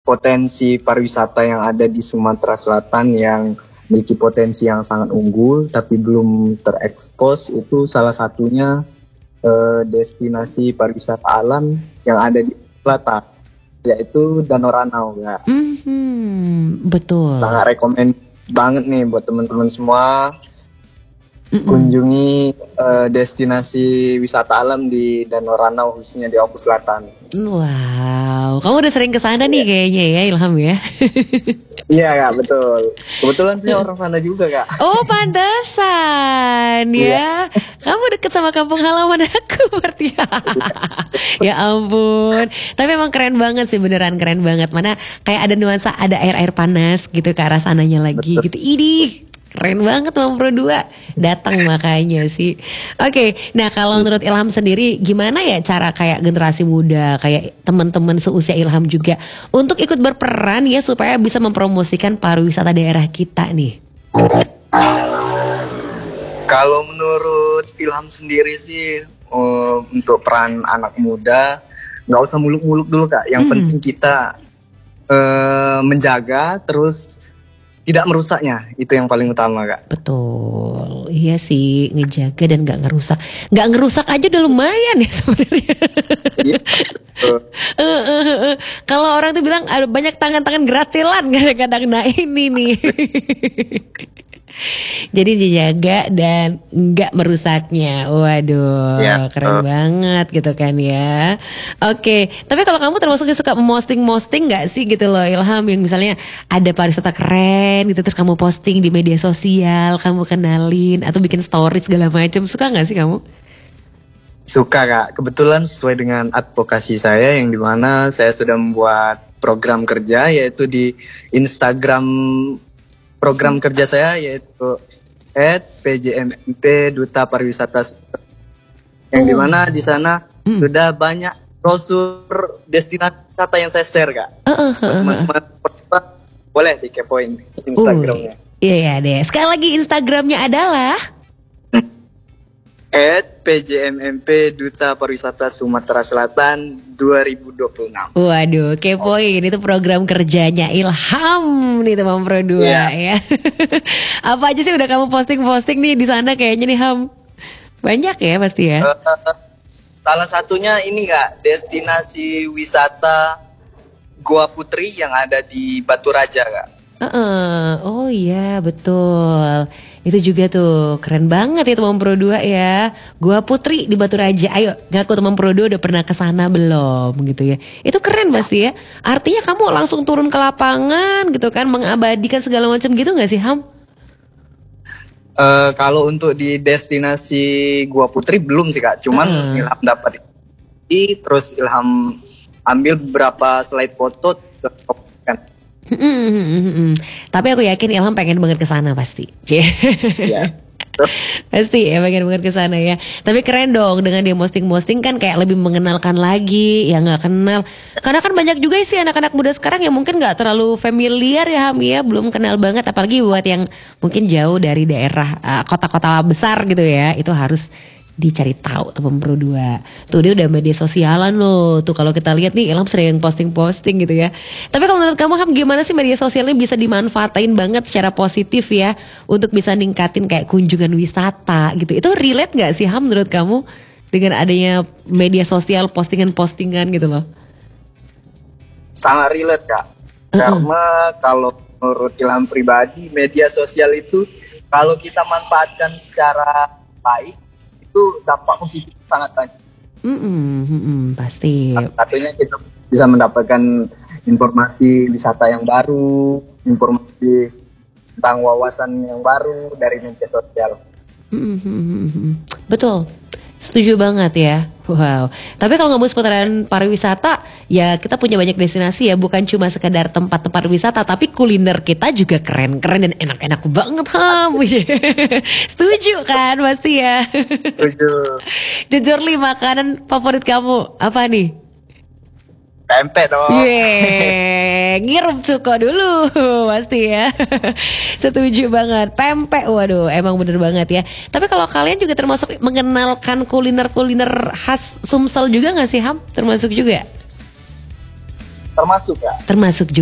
potensi pariwisata yang ada di Sumatera Selatan yang memiliki potensi yang sangat unggul tapi belum terekspos, itu salah satunya destinasi pariwisata alam yang ada di selatan, yaitu Danau Ranau ya. Betul. Sangat rekomend banget nih buat teman-teman semua kunjungi destinasi wisata alam di Danau Ranau, khususnya di Oku Selatan. Wow, kamu udah sering kesana nih kayaknya ya, Ilham ya? Iya Kak, betul. Kebetulan saya orang sana juga Kak. Oh pantesan ya. Kamu deket sama kampung halaman aku berarti ya. Ya ampun. Tapi emang keren banget sih, beneran keren banget. Mana kayak ada nuansa, ada air-air panas gitu ke arah sananya lagi gitu. Idih, keren banget Mampro 2 datang makanya sih. Oke, nah kalau menurut Ilham sendiri gimana ya cara kayak generasi muda, kayak teman-teman seusia Ilham juga untuk ikut berperan ya supaya bisa mempromosikan pariwisata daerah kita nih? Kalau menurut Ilham sendiri sih, untuk peran anak muda nggak usah muluk-muluk dulu Kak. Yang penting kita menjaga terus tidak merusaknya, itu yang paling utama Kak. Betul, iya sih, ngejaga dan gak ngerusak. Gak ngerusak aja udah lumayan ya sebenarnya. Iya. Kalau orang tuh bilang ada banyak tangan-tangan gratilan kadang-kadang. Nah ini nih. Jadi dijaga dan nggak merusaknya. Waduh, Ya, keren banget gitu kan ya. Oke, tapi kalau kamu termasuk yang suka memposting nggak sih gitu loh Ilham, yang misalnya ada pariwisata keren gitu terus kamu posting di media sosial, kamu kenalin atau bikin story segala macam, suka nggak sih kamu? Suka Kak. Kebetulan sesuai dengan advokasi saya yang dimana saya sudah membuat program kerja, yaitu di Instagram. Program kerja saya yaitu @PJMMP Duta Pariwisata, yang dimana di sana sudah banyak brosur destinasi wisata yang saya share Kak. Teman-teman boleh dikepoin Instagramnya. Iya deh. Sekali lagi Instagramnya adalah @PJMMP Duta Pariwisata Sumatera Selatan 2026. Waduh, kepoin itu program kerjanya Ilham nih teman Pro 2 ya. Apa aja sih udah kamu posting-posting nih di sana kayaknya nih Ham? Banyak ya pasti ya. Salah satunya ini Kak, destinasi wisata Goa Putri yang ada di Batu Raja Kak. Oh iya betul. Itu juga tuh keren banget ya teman Pro 2 ya. Gua Putri di Batu Raja. Ayo, ngaku teman Pro 2 udah pernah ke sana belum gitu ya. Itu keren pasti ya. Artinya kamu langsung turun ke lapangan gitu kan, mengabadikan segala macam gitu nggak sih Ham? Kalau untuk di destinasi Goa Putri belum sih Kak. Cuman Ilham dapat terus Ilham ambil beberapa slide foto kan. Tapi aku yakin Ilham pengen banget ke sana pasti. Ya. Pasti ya pengen banget ke sana ya. Tapi keren dong dengan dia posting-posting kan kayak lebih mengenalkan lagi ya, nggak kenal. Karena kan banyak juga sih anak-anak muda sekarang yang mungkin nggak terlalu familiar ya Ham ya, belum kenal banget, apalagi buat yang mungkin jauh dari daerah kota-kota besar gitu ya. Itu harus dicari tahu teman Pro 2. Tuh dia udah media sosialan loh. Tuh kalau kita lihat nih Ilham sering posting-posting gitu ya. Tapi kalau menurut kamu Ham, gimana sih media sosialnya bisa dimanfaatin banget secara positif ya untuk bisa ningkatin kayak kunjungan wisata gitu. Itu relate gak sih Ham menurut kamu dengan adanya media sosial, postingan-postingan gitu loh? Sangat relate Kak. Karena kalau menurut Ilham pribadi, media sosial itu kalau kita manfaatkan secara baik itu dampak positif sangat banyak. Pasti. Satunya kita bisa mendapatkan informasi wisata yang baru, informasi tentang wawasan yang baru dari media sosial. Betul. Setuju banget ya. Wow. Tapi kalau ngomong seputaran pariwisata, ya kita punya banyak destinasi ya, bukan cuma sekedar tempat-tempat wisata, tapi kuliner kita juga keren-keren dan enak-enak banget Ham. Setuju kan pasti ya. Setuju. Jujur Li, makanan favorit kamu apa nih? Pempek dong. Ngirup cuko dulu pasti ya. Setuju banget. Pempek, waduh emang bener banget ya. Tapi kalau kalian juga termasuk mengenalkan kuliner-kuliner khas Sumsel juga gak sih Ham? Termasuk juga? Termasuk ya. Termasuk juga.